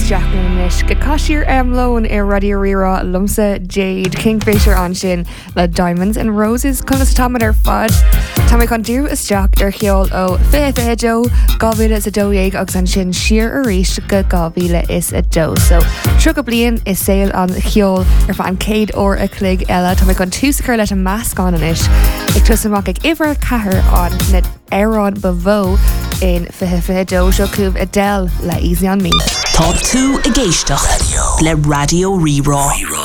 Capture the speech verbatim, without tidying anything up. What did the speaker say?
Jacqueline Nish go caiisiir amlón i Radio Rírá lumsa Jade Kingfisher an sin le Diamonds and Roses chunas táid ar fad. Tá mé chun dú isteach ar cheol ó fi fi dó gábhíle is a dóéig agus an sin siar a ríis go gábhíle is a dó. So tru go blion is saoil an cheol ar fa an céad ó a clig eile. Tá mé chun túsacur leis an meascán an is. Ag tusamach ag ihar cethir an na Aaron Bavo in fi fi dó seo cúb Adele le Easy on Me. Tá tú a géisteach le Radio Rírá.